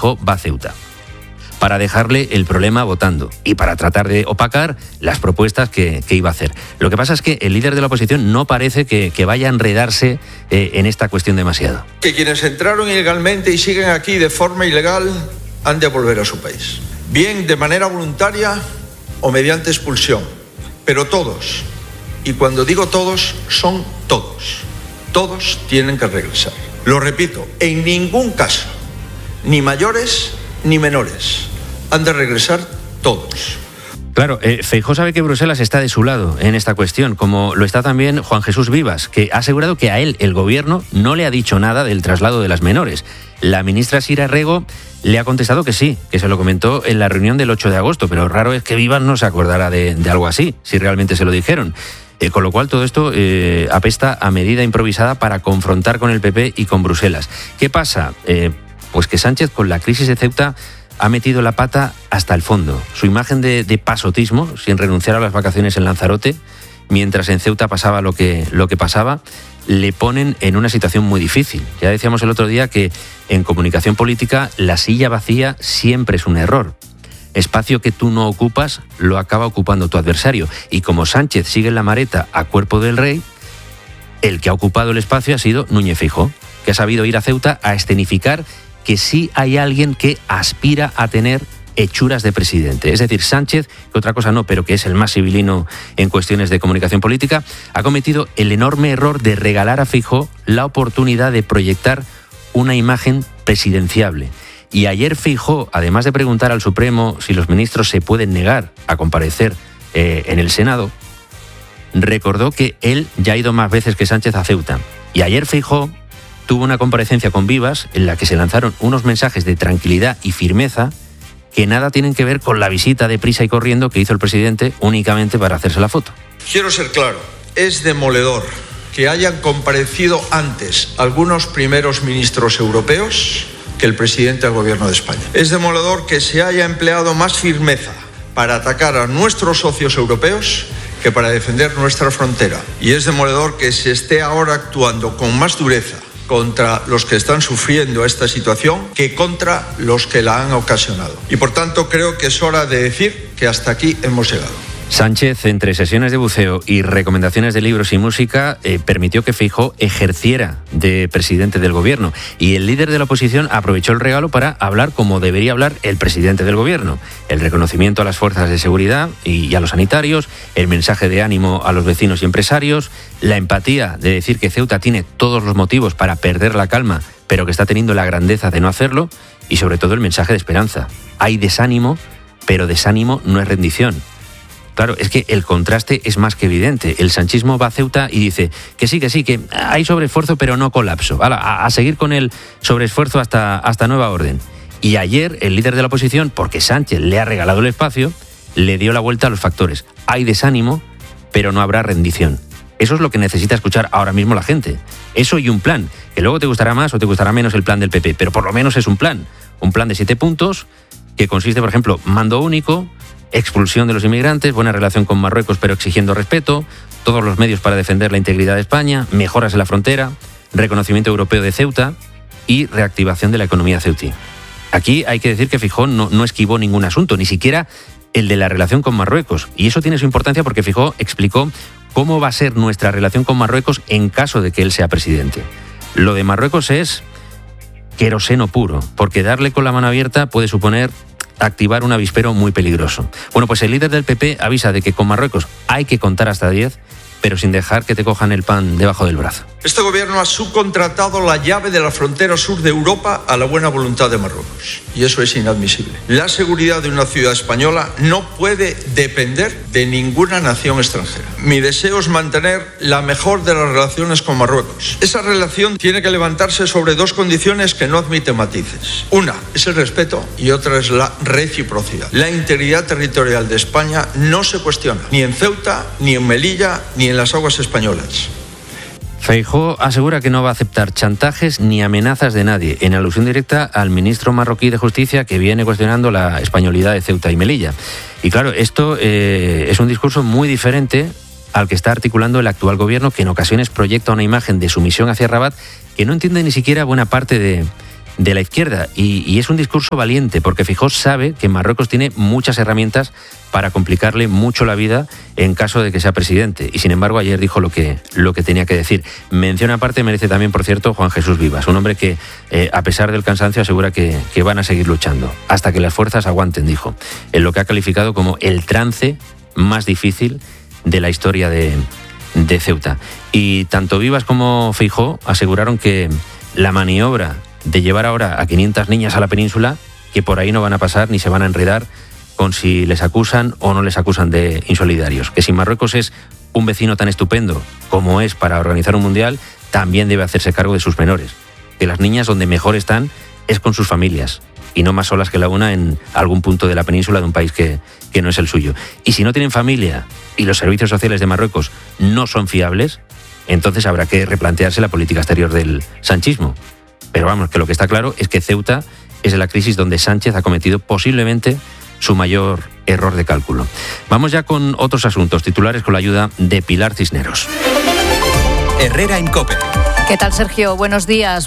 Feijóo va a Ceuta, para dejarle el problema votando y para tratar de opacar las propuestas que iba a hacer. Lo que pasa es que el líder de la oposición no parece que vaya a enredarse en esta cuestión demasiado. Que quienes entraron ilegalmente y siguen aquí de forma ilegal han de volver a su país, bien de manera voluntaria o mediante expulsión, pero todos, y cuando digo todos, son todos tienen que regresar. Lo repito, en ningún caso, ni mayores ni menores, han de regresar todos. Claro, Feijóo sabe que Bruselas está de su lado en esta cuestión, como lo está también Juan Jesús Vivas, que ha asegurado que a él el gobierno no le ha dicho nada del traslado de las menores. La ministra Sira Rego le ha contestado que sí, que se lo comentó en la reunión del 8 de agosto, pero raro es que Vivas no se acordara de algo así, si realmente se lo dijeron. Con lo cual todo esto apesta a medida improvisada para confrontar con el PP y con Bruselas. ¿Qué pasa? Pues que Sánchez, con la crisis de Ceuta, ha metido la pata hasta el fondo. Su imagen de pasotismo, sin renunciar a las vacaciones en Lanzarote, mientras en Ceuta pasaba lo que pasaba, le ponen en una situación muy difícil. Ya decíamos el otro día que en comunicación política la silla vacía siempre es un error. Espacio que tú no ocupas lo acaba ocupando tu adversario. Y como Sánchez sigue en la mareta a cuerpo del rey, el que ha ocupado el espacio ha sido Núñez Feijóo, que ha sabido ir a Ceuta a escenificar que sí hay alguien que aspira a tener hechuras de presidente. Es decir, Sánchez, que otra cosa no, pero que es el más civilino en cuestiones de comunicación política, ha cometido el enorme error de regalar a Feijóo la oportunidad de proyectar una imagen presidenciable. Y ayer Feijóo, además de preguntar al Supremo si los ministros se pueden negar a comparecer en el Senado, recordó que él ya ha ido más veces que Sánchez a Ceuta. Y ayer Feijóo tuvo una comparecencia con Vivas en la que se lanzaron unos mensajes de tranquilidad y firmeza que nada tienen que ver con la visita de prisa y corriendo que hizo el presidente únicamente para hacerse la foto. Quiero ser claro, es demoledor que hayan comparecido antes algunos primeros ministros europeos que el presidente del Gobierno de España. Es demoledor que se haya empleado más firmeza para atacar a nuestros socios europeos que para defender nuestra frontera. Y es demoledor que se esté ahora actuando con más dureza contra los que están sufriendo esta situación que contra los que la han ocasionado. Y por tanto creo que es hora de decir que hasta aquí hemos llegado. Sánchez, entre sesiones de buceo y recomendaciones de libros y música, permitió que Feijóo ejerciera de presidente del gobierno. Y el líder de la oposición aprovechó el regalo para hablar como debería hablar el presidente del gobierno. El reconocimiento a las fuerzas de seguridad y a los sanitarios, el mensaje de ánimo a los vecinos y empresarios, la empatía de decir que Ceuta tiene todos los motivos para perder la calma, pero que está teniendo la grandeza de no hacerlo, y sobre todo el mensaje de esperanza. Hay desánimo, pero desánimo no es rendición. Claro, es que el contraste es más que evidente. El sanchismo va a Ceuta y dice que sí, que hay sobreesfuerzo, pero no colapso. A seguir con el sobreesfuerzo hasta nueva orden. Y ayer el líder de la oposición, porque Sánchez le ha regalado el espacio, le dio la vuelta a los factores. Hay desánimo, pero no habrá rendición. Eso es lo que necesita escuchar ahora mismo la gente. Eso y un plan, que luego te gustará más o te gustará menos el plan del PP, pero por lo menos es un plan. Un plan de 7 puntos que consiste, por ejemplo, mando único, expulsión de los inmigrantes, buena relación con Marruecos pero exigiendo respeto, todos los medios para defender la integridad de España, mejoras en la frontera, reconocimiento europeo de Ceuta y reactivación de la economía ceutí. Aquí hay que decir que Feijóo no esquivó ningún asunto, ni siquiera el de la relación con Marruecos. Y eso tiene su importancia porque Feijóo explicó cómo va a ser nuestra relación con Marruecos en caso de que él sea presidente. Lo de Marruecos es queroseno puro, porque darle con la mano abierta puede suponer activar un avispero muy peligroso. Bueno, pues el líder del PP avisa de que con Marruecos hay que contar hasta 10, pero sin dejar que te cojan el pan debajo del brazo. Este gobierno ha subcontratado la llave de la frontera sur de Europa a la buena voluntad de Marruecos. Y eso es inadmisible. La seguridad de una ciudad española no puede depender de ninguna nación extranjera. Mi deseo es mantener la mejor de las relaciones con Marruecos. Esa relación tiene que levantarse sobre 2 condiciones que no admiten matices. Una es el respeto y otra es la reciprocidad. La integridad territorial de España no se cuestiona, ni en Ceuta, ni en Melilla, ni en las aguas españolas. Feijóo asegura que no va a aceptar chantajes ni amenazas de nadie, en alusión directa al ministro marroquí de Justicia que viene cuestionando la españolidad de Ceuta y Melilla. Y claro, esto es un discurso muy diferente al que está articulando el actual gobierno, que en ocasiones proyecta una imagen de sumisión hacia Rabat que no entiende ni siquiera buena parte de la izquierda. Y es un discurso valiente, porque Feijóo sabe que Marruecos tiene muchas herramientas para complicarle mucho la vida en caso de que sea presidente. Y sin embargo, ayer dijo lo que tenía que decir. Mención aparte merece también, por cierto, Juan Jesús Vivas, un hombre que, a pesar del cansancio, asegura que van a seguir luchando hasta que las fuerzas aguanten, dijo, en lo que ha calificado como el trance más difícil de la historia de Ceuta. Y tanto Vivas como Feijóo aseguraron que la maniobra de llevar ahora a 500 niñas a la península, que por ahí no van a pasar ni se van a enredar con si les acusan o no les acusan de insolidarios. Que si Marruecos es un vecino tan estupendo como es para organizar un mundial, también debe hacerse cargo de sus menores. Que las niñas donde mejor están es con sus familias y no más solas que la una en algún punto de la península de un país que no es el suyo. Y si no tienen familia y los servicios sociales de Marruecos no son fiables, entonces habrá que replantearse la política exterior del sanchismo. Pero vamos, que lo que está claro es que Ceuta es de la crisis donde Sánchez ha cometido posiblemente su mayor error de cálculo. Vamos ya con otros asuntos, titulares con la ayuda de Pilar Cisneros. Herrera en COPE. ¿Qué tal, Sergio? Buenos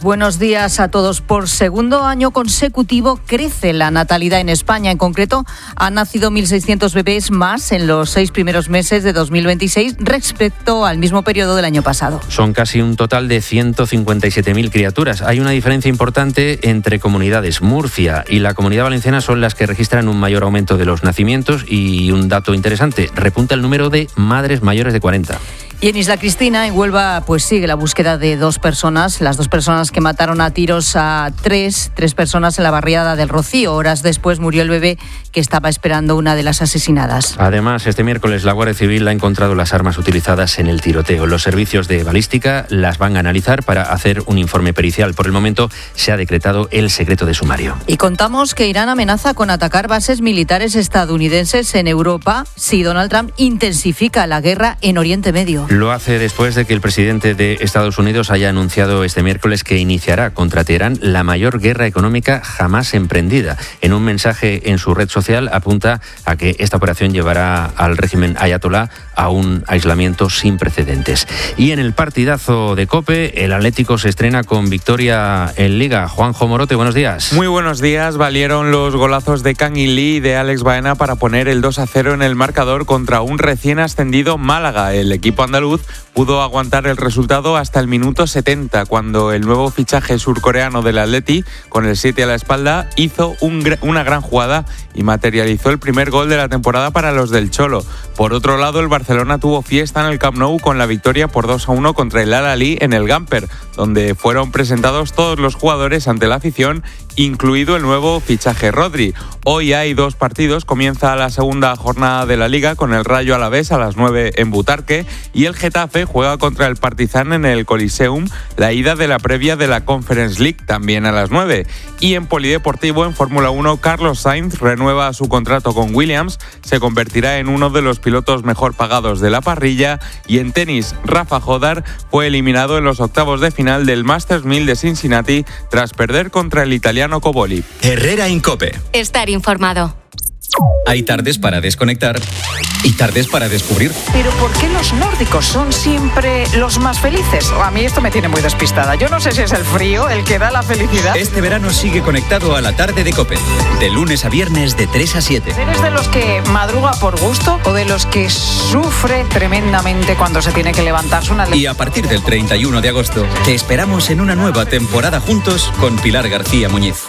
días a todos. Por segundo año consecutivo crece la natalidad en España. En concreto, han nacido 1.600 bebés más en los 6 primeros meses de 2026 respecto al mismo periodo del año pasado. Son casi un total de 157.000 criaturas. Hay una diferencia importante entre comunidades. Murcia y la Comunidad Valenciana son las que registran un mayor aumento de los nacimientos y un dato interesante, repunta el número de madres mayores de 40. Y en Isla Cristina, en Huelva, pues sigue la búsqueda de 2 personas, las 2 personas que mataron a tiros a tres personas en la barriada del Rocío. Horas después murió el bebé que estaba esperando una de las asesinadas. Además, este miércoles la Guardia Civil ha encontrado las armas utilizadas en el tiroteo. Los servicios de balística las van a analizar para hacer un informe pericial. Por el momento se ha decretado el secreto de sumario. Y contamos que Irán amenaza con atacar bases militares estadounidenses en Europa si Donald Trump intensifica la guerra en Oriente Medio. Lo hace después de que el presidente de Estados Unidos haya anunciado este miércoles que iniciará contra Teherán la mayor guerra económica jamás emprendida. En un mensaje en su red social apunta a que esta operación llevará al régimen ayatolá a un aislamiento sin precedentes. Y en el partidazo de COPE, el Atlético se estrena con victoria en Liga. Juanjo Morote, buenos días. Muy buenos días. Valieron los golazos de Kang In-lee y de Alex Baena para poner el 2-0 en el marcador contra un recién ascendido Málaga. El equipo andaluz pudo aguantar el resultado hasta el minuto 70, cuando el nuevo fichaje surcoreano del Atleti, con el 7 a la espalda, hizo una gran jugada y materializó el primer gol de la temporada para los del Cholo. Por otro lado, el Barcelona tuvo fiesta en el Camp Nou con la victoria por 2-1 contra el Al-Ahly en el Gamper, donde fueron presentados todos los jugadores ante la afición, incluido el nuevo fichaje Rodri. Hoy hay 2 partidos. Comienza la segunda jornada de la Liga con el Rayo Alavés a las 9 en Butarque y el Getafe juega contra el Partizan en el Coliseum, la ida de la previa de la Conference League, también a las 9. Y en polideportivo, en Fórmula 1, Carlos Sainz renueva su contrato con Williams, se convertirá en uno de los pilotos mejor pagados de la parrilla. Y en tenis, Rafa Jodar fue eliminado en los octavos de final del Masters 1000 de Cincinnati tras perder contra el italiano Cobolli. Herrera en COPE. Estar informado. Hay tardes para desconectar y tardes para descubrir. Pero ¿por qué los nórdicos son siempre los más felices? A mí esto me tiene muy despistada. Yo no sé si es el frío el que da la felicidad. Este verano sigue conectado a la tarde de COPE, de lunes a viernes de 3 a 7. ¿Eres de los que madruga por gusto o de los que sufre tremendamente cuando se tiene que levantarse una... Y a partir del 31 de agosto te esperamos en una nueva temporada juntos con Pilar García Muñiz.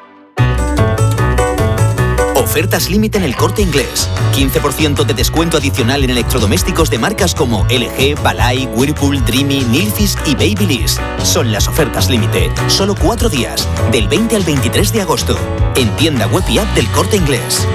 Ofertas límite en El Corte Inglés. 15% de descuento adicional en electrodomésticos de marcas como LG, Balay, Whirlpool, Dreamy, Nilfisk y Babyliss. Son las ofertas límite. Solo 4 días, del 20 al 23 de agosto. En tienda web y app del Corte Inglés.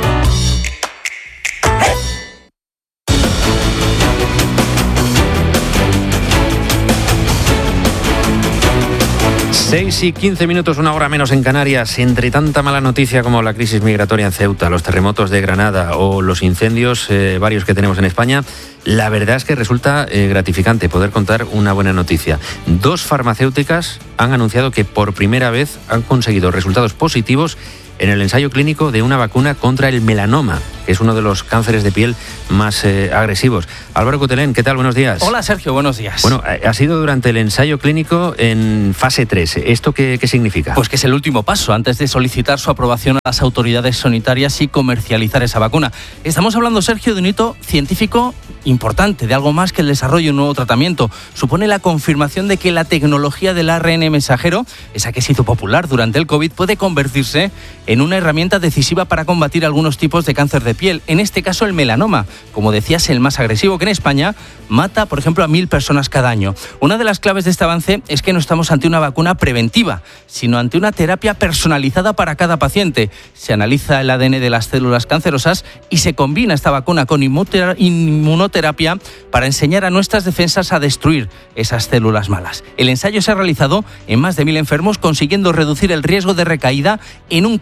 6 y 15 minutos, una hora menos en Canarias. Entre tanta mala noticia como la crisis migratoria en Ceuta, los terremotos de Granada o los incendios varios que tenemos en España, la verdad es que resulta gratificante poder contar una buena noticia. 2 farmacéuticas han anunciado que por primera vez han conseguido resultados positivos en el ensayo clínico de una vacuna contra el melanoma. que es uno de los cánceres de piel más agresivos. Álvaro Cutelén, ¿qué tal? Buenos días. Hola Sergio, buenos días. Bueno, ha sido durante el ensayo clínico en fase 3. ¿Esto qué significa? Pues que es el último paso antes de solicitar su aprobación a las autoridades sanitarias y comercializar esa vacuna. Estamos hablando, Sergio, de un hito científico importante, de algo más que el desarrollo de un nuevo tratamiento. Supone la confirmación de que la tecnología del ARN mensajero, esa que se hizo popular durante el COVID, puede convertirse en una herramienta decisiva para combatir algunos tipos de cáncer de piel. En este caso, el melanoma, como decías, el más agresivo, que en España mata, por ejemplo, a 1.000 personas cada año. Una de las claves de este avance es que no estamos ante una vacuna preventiva, sino ante una terapia personalizada para cada paciente. Se analiza el ADN de las células cancerosas y se combina esta vacuna con inmunoterapia para enseñar a nuestras defensas a destruir esas células malas. El ensayo se ha realizado en más de 1.000 enfermos, consiguiendo reducir el riesgo de recaída en un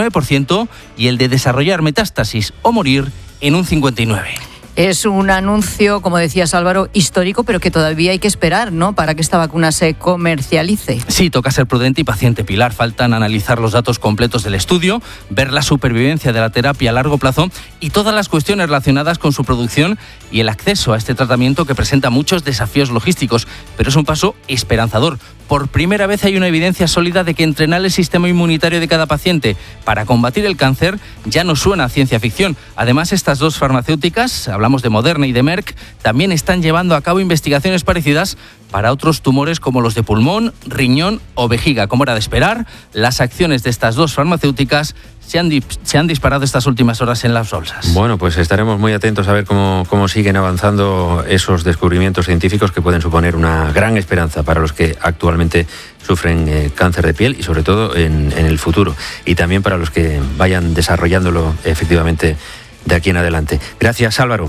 49% y el de desarrollar metástasis o morir en un 59%. Es un anuncio, como decías Álvaro, histórico, pero que todavía hay que esperar, ¿no?, para que esta vacuna se comercialice. Sí, toca ser prudente y paciente, Pilar. Faltan analizar los datos completos del estudio, ver la supervivencia de la terapia a largo plazo y todas las cuestiones relacionadas con su producción y el acceso a este tratamiento, que presenta muchos desafíos logísticos, pero es un paso esperanzador. Por primera vez hay una evidencia sólida de que entrenar el sistema inmunitario de cada paciente para combatir el cáncer ya no suena a ciencia ficción. Además, estas dos farmacéuticas, hablamos de Moderna y de Merck, también están llevando a cabo investigaciones parecidas para otros tumores como los de pulmón, riñón o vejiga. Como era de esperar, las acciones de estas dos farmacéuticas se han disparado estas últimas horas en las bolsas. Bueno, pues estaremos muy atentos a ver cómo siguen avanzando esos descubrimientos científicos que pueden suponer una gran esperanza para los que actualmente sufren cáncer de piel y sobre todo en el futuro, y también para los que vayan desarrollándolo efectivamente de aquí en adelante. Gracias, Álvaro.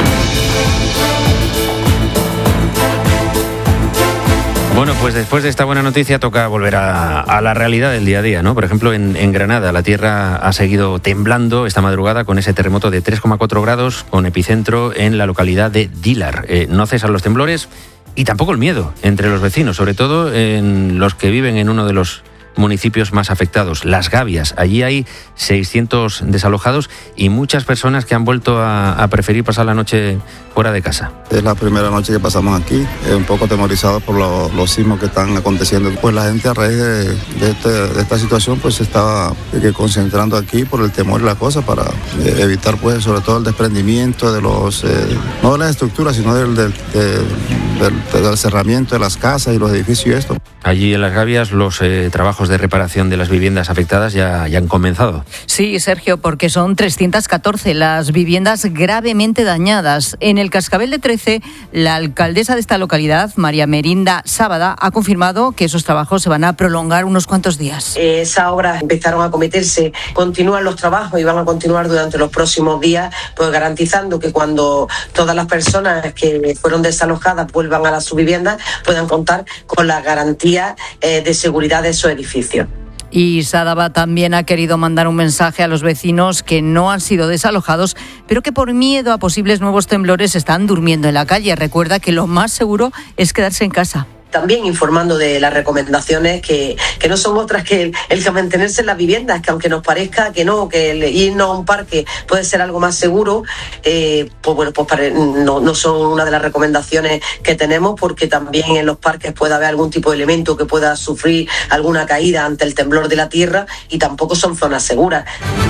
Bueno, pues después de esta buena noticia toca volver a la realidad del día a día, ¿no? Por ejemplo, en Granada la tierra ha seguido temblando esta madrugada con ese terremoto de 3,4 grados con epicentro en la localidad de Dílar. No cesan los temblores y tampoco el miedo entre los vecinos, sobre todo en los que viven en uno de los municipios más afectados, Las Gavias. Allí hay 600 desalojados y muchas personas que han vuelto a preferir pasar la noche fuera de casa. Es la primera noche que pasamos aquí, un poco atemorizados por los sismos que están aconteciendo. Pues la gente, a raíz de esta situación, pues se estaba concentrando aquí por el temor y la cosa, para evitar, pues, sobre todo el desprendimiento de los, no de las estructuras, sino del cerramiento de las casas y los edificios y esto. Allí en Las Gavias los trabajos de reparación de las viviendas afectadas ya han comenzado. Sí, Sergio, porque son 314 las viviendas gravemente dañadas. En el Cascabel de 13, la alcaldesa de esta localidad, María Merinda Sábada, ha confirmado que esos trabajos se van a prolongar unos cuantos días. Esas obras empezaron a cometerse, continúan los trabajos y van a continuar durante los próximos días, pues garantizando que cuando todas las personas que fueron desalojadas vuelvan a sus viviendas puedan contar con la garantía de seguridad de esos edificios. Y Sábada también ha querido mandar un mensaje a los vecinos que no han sido desalojados, pero que por miedo a posibles nuevos temblores están durmiendo en la calle. Recuerda que lo más seguro es quedarse en casa. También informando de las recomendaciones que no son otras que el que mantenerse en las viviendas, que aunque nos parezca que no, que el irnos a un parque puede ser algo más seguro, pues bueno, pues no son una de las recomendaciones que tenemos, porque también en los parques puede haber algún tipo de elemento que pueda sufrir alguna caída ante el temblor de la tierra, y tampoco son zonas seguras.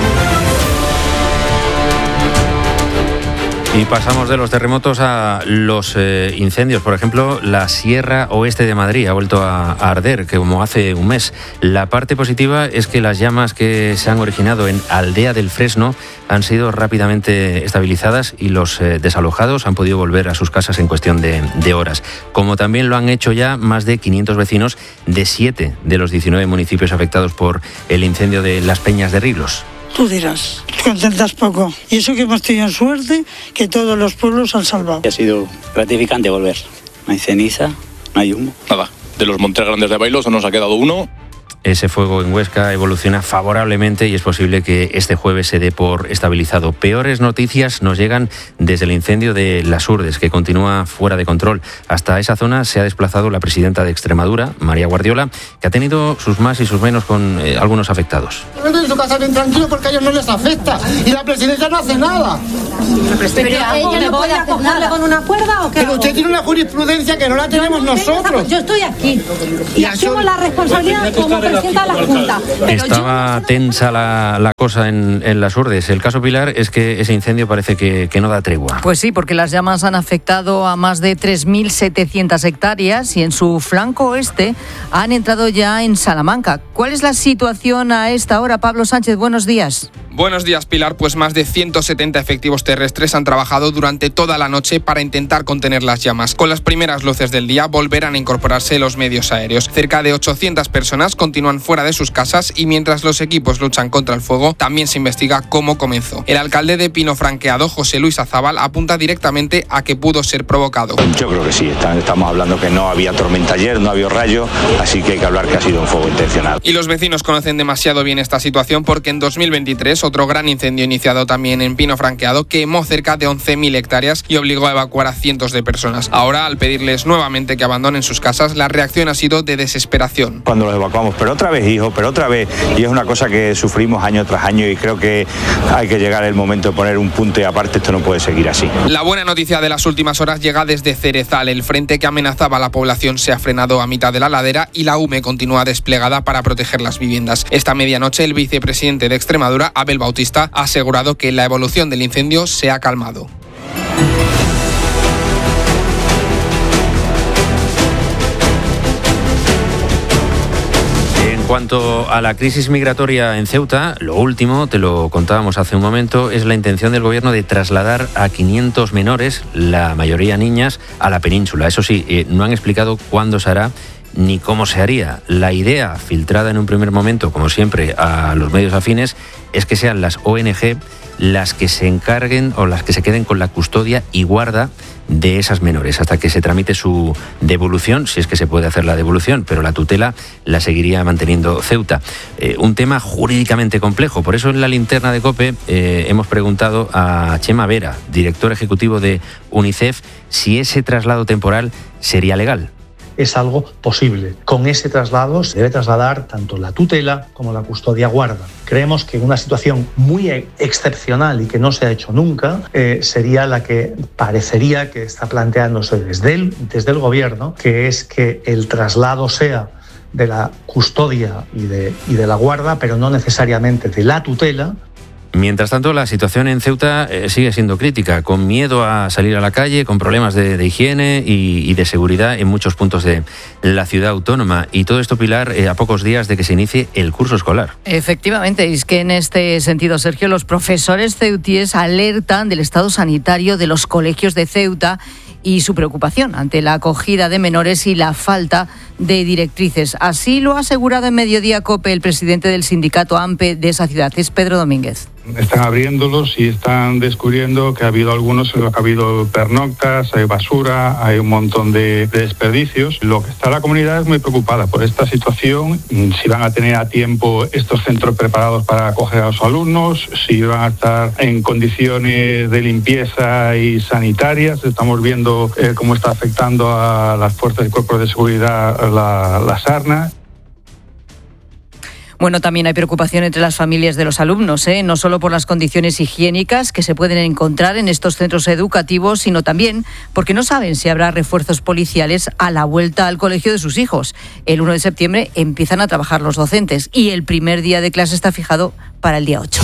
Y pasamos de los terremotos a los incendios. Por ejemplo, la Sierra Oeste de Madrid ha vuelto a arder, que como hace un mes. La parte positiva es que las llamas que se han originado en Aldea del Fresno han sido rápidamente estabilizadas y los desalojados han podido volver a sus casas en cuestión de horas. Como también lo han hecho ya más de 500 vecinos de 7 de los 19 municipios afectados por el incendio de Las Peñas de Riglos. Tú dirás, contentas poco. Y eso que hemos tenido suerte, que todos los pueblos han salvado. Ha sido gratificante volver. No hay ceniza, no hay humo. Nada, de los montes grandes de Bailoso nos ha quedado uno ese fuego en Huesca evoluciona favorablemente y es posible que este jueves se dé por estabilizado. Peores noticias nos llegan desde el incendio de Las Hurdes, que continúa fuera de control. Hasta esa zona se ha desplazado la presidenta de Extremadura, María Guardiola, que ha tenido sus más y sus menos con algunos afectados. En su casa bien tranquilo porque a ellos no les afecta y la presidencia no hace nada. ¿Pero ella no puede acogerle con una cuerda o qué? Pero usted tiene una jurisprudencia que no la tenemos nosotros. Yo estoy aquí y asumo la responsabilidad como presidenta de la Junta. Estaba tensa la cosa en Las Hurdes. El caso, Pilar, es que ese incendio parece que no da tregua. Pues sí, porque las llamas han afectado a más de 3.700 hectáreas y en su flanco oeste han entrado ya en Salamanca. ¿Cuál es la situación a esta hora? Pablo Sánchez, buenos días. Buenos días, Pilar. Pues más de 170 efectivos terrestres han trabajado durante toda la noche para intentar contener las llamas. Con las primeras luces del día volverán a incorporarse los medios aéreos. Cerca de 800 personas continúan fuera de sus casas y mientras los equipos luchan contra el fuego, también se investiga cómo comenzó. El alcalde de Pino Franqueado, José Luis Azábal, apunta directamente a que pudo ser provocado. Yo creo que sí. Estamos hablando que no había tormenta ayer, no había rayo, así que hay que hablar que ha sido un fuego intencional. Y los vecinos conocen demasiado bien esta situación porque en 2023 otro gran incendio iniciado también en Pino Franqueado quemó cerca de 11.000 hectáreas y obligó a evacuar a cientos de personas. Ahora, al pedirles nuevamente que abandonen sus casas, la reacción ha sido de desesperación. Cuando los evacuamos, pero otra vez, hijo, pero otra vez, y es una cosa que sufrimos año tras año y creo que hay que llegar el momento de poner un punto y aparte, esto no puede seguir así. La buena noticia de las últimas horas llega desde Cerezal. El frente que amenazaba a la población se ha frenado a mitad de la ladera y la UME continúa desplegada para proteger las viviendas. Esta medianoche, el vicepresidente de Extremadura, Abel Bautista, ha asegurado que la evolución del incendio se ha calmado. En cuanto a la crisis migratoria en Ceuta, lo último, te lo contábamos hace un momento, es la intención del gobierno de trasladar a 500 menores, la mayoría niñas, a la península. Eso sí, no han explicado cuándo se hará ni cómo se haría. La idea, filtrada en un primer momento, como siempre, a los medios afines, es que sean las ONG las que se encarguen o las que se queden con la custodia y guarda de esas menores hasta que se tramite su devolución, si es que se puede hacer la devolución, pero la tutela la seguiría manteniendo Ceuta. Un tema jurídicamente complejo, por eso en la linterna de COPE hemos preguntado a Chema Vera, director ejecutivo de UNICEF, si ese traslado temporal sería legal. Es algo posible. Con ese traslado se debe trasladar tanto la tutela como la custodia guarda. Creemos que una situación muy excepcional y que no se ha hecho nunca sería la que parecería que está planteándose desde el gobierno, que es que el traslado sea de la custodia y de la guarda, pero no necesariamente de la tutela. Mientras tanto, la situación en Ceuta sigue siendo crítica, con miedo a salir a la calle, con problemas de higiene y de seguridad en muchos puntos de la ciudad autónoma. Y todo esto, Pilar, a pocos días de que se inicie el curso escolar. Efectivamente, y es que en este sentido, Sergio, los profesores ceutíes alertan del estado sanitario de los colegios de Ceuta y su preocupación ante la acogida de menores y la falta de directrices. Así lo ha asegurado en Mediodía COPE el presidente del sindicato AMPE de esa ciudad, es Pedro Domínguez. Están abriéndolos y están descubriendo que ha habido algunos en los que ha habido pernoctas, hay basura, hay un montón de desperdicios. Lo que está la comunidad es muy preocupada por esta situación, si van a tener a tiempo estos centros preparados para acoger a los alumnos, si van a estar en condiciones de limpieza y sanitarias. Estamos viendo cómo está afectando a las fuerzas y cuerpos de seguridad la sarna. Bueno, también hay preocupación entre las familias de los alumnos, no solo por las condiciones higiénicas que se pueden encontrar en estos centros educativos, sino también porque no saben si habrá refuerzos policiales a la vuelta al colegio de sus hijos. El 1 de septiembre empiezan a trabajar los docentes y el primer día de clase está fijado para el día 8.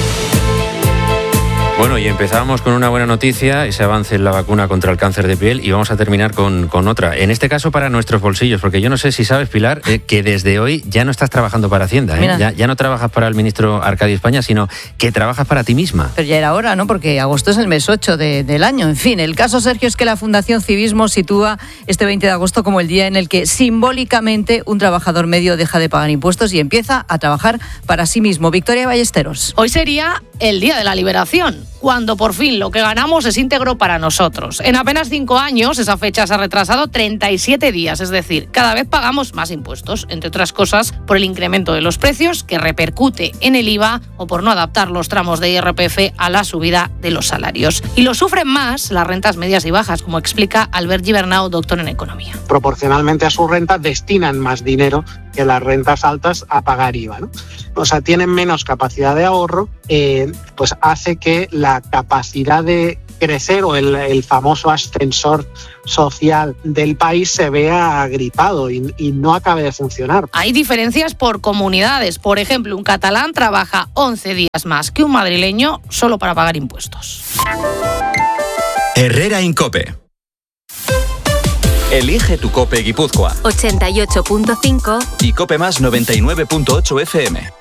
Bueno, y empezábamos con una buena noticia, ese avance en la vacuna contra el cáncer de piel, y vamos a terminar con otra. En este caso para nuestros bolsillos, porque yo no sé si sabes, Pilar, que desde hoy ya no estás trabajando para Hacienda, ya no trabajas para el ministro Arcadio España, sino que trabajas para ti misma. Pero ya era hora, ¿no? Porque agosto es el mes 8 del año. En fin, el caso, Sergio, es que la Fundación Civismo sitúa este 20 de agosto como el día en el que simbólicamente un trabajador medio deja de pagar impuestos y empieza a trabajar para sí mismo. Victoria Ballesteros. Hoy sería el Día de la Liberación. cuando por fin lo que ganamos es íntegro para nosotros. En apenas 5 años esa fecha se ha retrasado 37 días, es decir, cada vez pagamos más impuestos, entre otras cosas por el incremento de los precios que repercute en el IVA o por no adaptar los tramos de IRPF a la subida de los salarios. Y lo sufren más las rentas medias y bajas, como explica Albert Gibernau, doctor en economía. Proporcionalmente a su renta destinan más dinero que las rentas altas a pagar IVA, ¿no? O sea, tienen menos capacidad de ahorro, pues hace que la capacidad de crecer o el famoso ascensor social del país se vea agripado y no acabe de funcionar. Hay diferencias por comunidades. Por ejemplo, un catalán trabaja 11 días más que un madrileño solo para pagar impuestos. Herrera Incope. Elige tu COPE Guipúzcoa. 88.5 y COPE más 99.8 FM.